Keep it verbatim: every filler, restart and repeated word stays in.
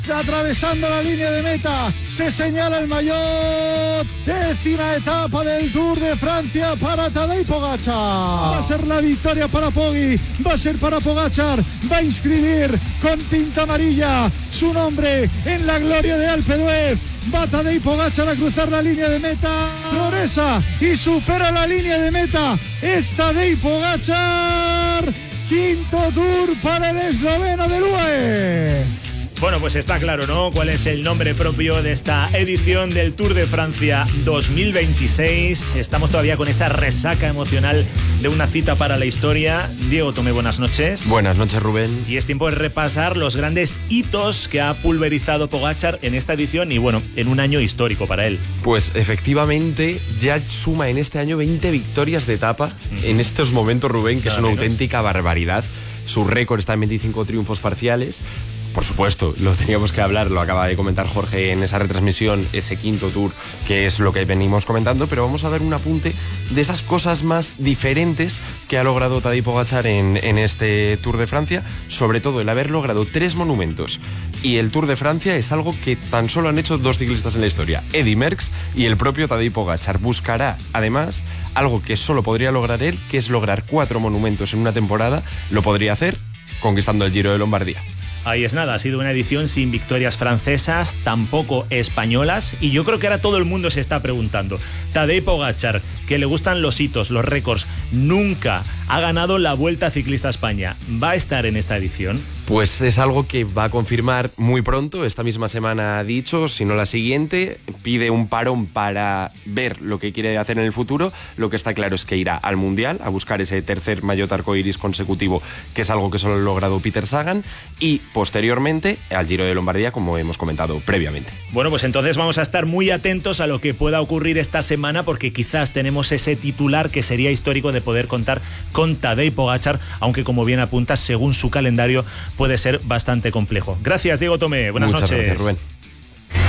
Atravesando la línea de meta, se señala el maillot. Décima etapa del Tour de Francia para Tadej Pogačar. Va a ser la victoria para Poggi, va a ser para Pogačar. Va a inscribir con tinta amarilla su nombre en la gloria de Alpe d'Huez. Va Tadej Pogačar a cruzar la línea de meta. Progresa y supera la línea de meta. Es Tadej Pogačar. Quinto Tour para el esloveno del U A E. Bueno, pues está claro, ¿no?, cuál es el nombre propio de esta edición del Tour de Francia dos mil veintiséis. Estamos todavía con esa resaca emocional de una cita para la historia. Diego Tomé, buenas noches. Buenas noches, Rubén. Y es tiempo de repasar los grandes hitos que ha pulverizado Pogačar en esta edición y, bueno, en un año histórico para él. Pues efectivamente ya suma en este año veinte victorias de etapa uh-huh. en estos momentos, Rubén, que Nada es una menos. auténtica barbaridad. Su récord está en veinticinco triunfos parciales. Por supuesto, lo teníamos que hablar, lo acaba de comentar Jorge en esa retransmisión, ese quinto Tour, que es lo que venimos comentando, pero vamos a dar un apunte de esas cosas más diferentes que ha logrado Tadej Pogačar en, en este Tour de Francia, sobre todo el haber logrado tres monumentos. Y el Tour de Francia es algo que tan solo han hecho dos ciclistas en la historia, Eddy Merckx y el propio Tadej Pogačar. Buscará, además, algo que solo podría lograr él, que es lograr cuatro monumentos en una temporada. Lo podría hacer conquistando el Giro de Lombardía. Ahí es nada, ha sido una edición sin victorias francesas, tampoco españolas, y yo creo que ahora todo el mundo se está preguntando, Tadej Pogačar, que le gustan los hitos, los récords, nunca ha ganado la Vuelta Ciclista a España, ¿va a estar en esta edición? Pues es algo que va a confirmar muy pronto, esta misma semana ha dicho, si no la siguiente, pide un parón para ver lo que quiere hacer en el futuro. Lo que está claro es que irá al Mundial a buscar ese tercer maillot arcoiris consecutivo, que es algo que solo ha logrado Peter Sagan, y posteriormente al Giro de Lombardía, como hemos comentado previamente. Bueno, pues entonces vamos a estar muy atentos a lo que pueda ocurrir esta semana, porque quizás tenemos ese titular que sería histórico de poder contar con Tadej Pogačar, aunque como bien apuntas, según su calendario puede ser bastante complejo. Gracias, Diego Tomé. Buenas Muchas noches. Gracias, Rubén.